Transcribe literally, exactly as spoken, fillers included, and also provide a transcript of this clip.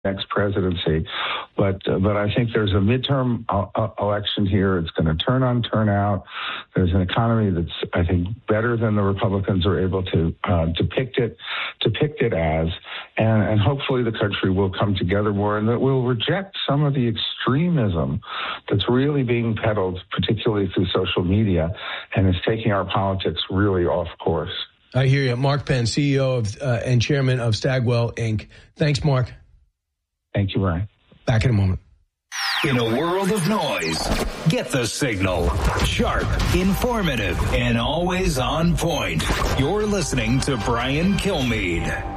next presidency. But uh, but I think there's a midterm uh, election here. It's going to turn on turnout. There's an economy that's, I think, better than the Republicans are able to uh, depict it depict it as. And, and hopefully the country will come together more and that we'll reject some of the extremism that's really being peddled, particularly through social media, and is taking our politics really off course. I hear you. Mark Penn, C E O of, uh, and chairman of Stagwell, Incorporated. Thanks, Mark. Thank you, Ryan. Back in a moment. In a world of noise, get the signal. Sharp, informative, and always on point. You're listening to Brian Kilmeade.